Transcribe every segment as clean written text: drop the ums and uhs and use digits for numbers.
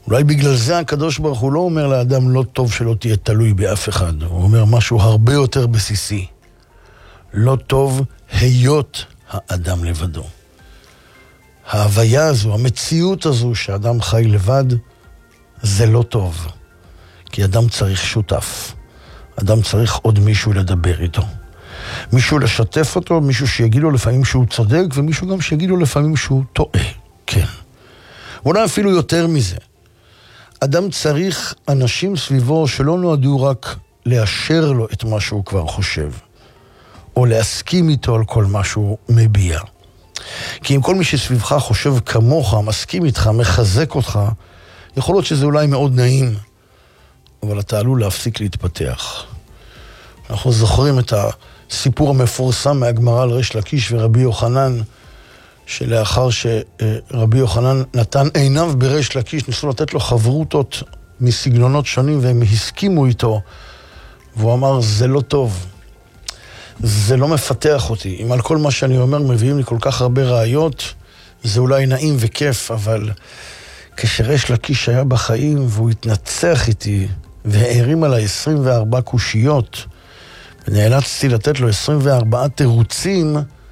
אולי בגלל זה הקדוש ברוך הוא לא אומר לאדם לא טוב שלא תהיה תלוי באף אחד. הוא אומר משהו הרבה יותר בסיסי. לא טוב היות האדם לבדו. ההוויה הזו, המציאות הזו שאדם חי לבד, זה לא טוב. כי אדם צריך שותף. אדם צריך עוד מישהו לדבר איתו. מישהו לשתף אותו, מישהו שיגיד לו לפעמים שהוא צודק, ומישהו גם שיגיד לו לפעמים שהוא טועה. כן. אולי אפילו יותר מזה. אדם צריך אנשים סביבו שלא נועדו רק לאשר לו את מה שהוא כבר חושב, או להסכים איתו על כל מה שהוא מביע. כי אם כל מי שסביבך חושב כמוך, מסכים איתך, מחזק אותך, יכול להיות שזה אולי מאוד נעים, אבל אתה עלול להפסיק להתפתח. אנחנו זוכרים את הסיפור המפורסם מהגמרא על ריש לקיש ורבי יוחנן, שלאחר שרבי יוחנן נתן עיניו בריש לקיש, ניסו לתת לו חברותות מסגנונות שונים, והם הסכימו איתו, והוא אמר, זה לא טוב, זה לא מפתח אותי. אם על כל מה שאני אומר מביאים לי כל כך הרבה ראיות, זה אולי נעים וכיף, אבל כשריש לקיש היה בחיים, והוא התנצח איתי, והערים עליי 24 קושיות, ונאלצתי לתת לו 24 תירוצים,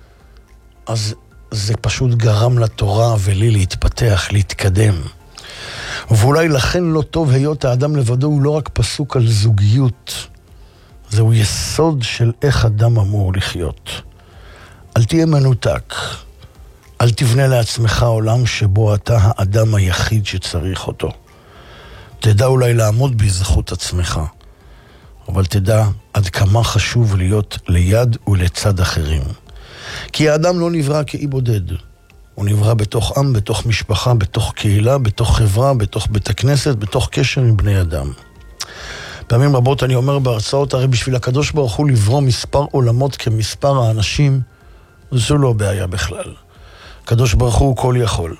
אז זה פשוט גרם לתורה ולי להתפתח, להתקדם. ואולי לכן לא טוב היות האדם לבדו הוא לא רק פסוק על זוגיות, זהו יסוד של איך אדם אמור לחיות. אל תהיה מנותק, אל תבנה לעצמך עולם שבו אתה האדם היחיד שצריך אותו. תדע אולי לעמוד בזכות עצמך, אבל תדע עד כמה חשוב להיות ליד ולצד אחרים. כי האדם לא נברא כאי בודד. הוא נברא בתוך עם, בתוך משפחה, בתוך קהילה, בתוך חברה, בתוך בית הכנסת, בתוך קשר עם בני אדם. פעמים רבות אני אומר בהרצאות, הרי בשביל הקדוש ברוך הוא לברוא מספר עולמות כמספר האנשים, זו לא בעיה בכלל. הקדוש ברוך הוא כל יכול.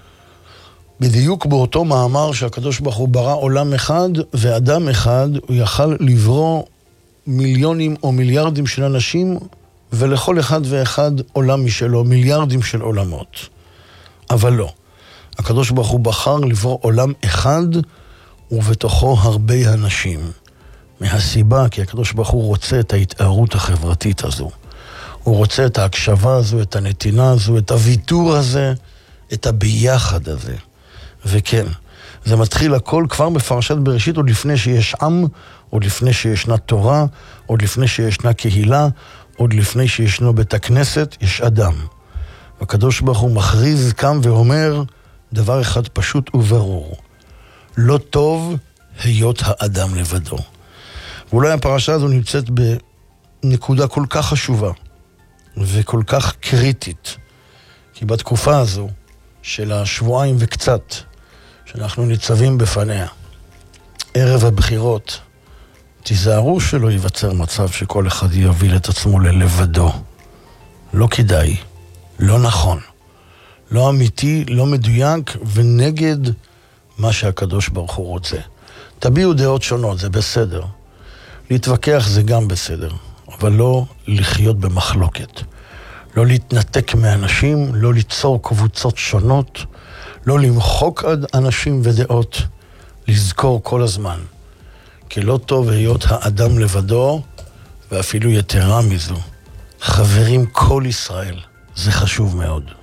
בדיוק באותו מאמר שהקדוש ברוך הוא ברא עולם אחד ואדם אחד, הוא יכל לברוא מיליונים או מיליארדים של אנשים, ולכל אחד ואחד עולם משלו, מיליארדים של עולמות. אבל לא. הקדוש ברוך הוא בחר לברוא עולם אחד, ובתוכו הרבה אנשים. מהסיבה, כי הקדוש ברוך הוא רוצה את ההתארות החברתית הזו. הוא רוצה את ההקשבה הזו, את הנתינה הזו, את הוויתור הזה, את הביחד הזה. וכן, זה מתחיל הכל כבר בפרשת בראשית, עוד לפני שיש עם, עוד לפני שישנה תורה, עוד לפני שישנה קהילה, עוד לפני שישנו בית הכנסת, יש אדם. הקדוש ברוך הוא מכריז כאן ואומר דבר אחד פשוט וברור. לא טוב היות האדם לבדו. ואולי הפרשה הזו נמצאת בנקודה כל כך חשובה וכל כך קריטית, כי בתקופה הזו של השבועיים וקצת שאנחנו ניצבים בפניה, ערב הבחירות, תיזהרו שלא ייווצר מצב שכל אחד יוביל את עצמו ללבדו. לא כדאי, לא נכון, לא אמיתי, לא מדויק ונגד מה שהקדוש ברוך הוא רוצה. תביעו דעות שונות, זה בסדר. להתווכח זה גם בסדר, אבל לא לחיות במחלוקת. לא להתנתק מאנשים, לא ליצור קבוצות שונות, לא למחוק עד אנשים ודעות, לזכור כל הזמן. כי לא טוב היות האדם לבדו, ואפילו יתרה מזו. חברים כל ישראל, זה חשוב מאוד.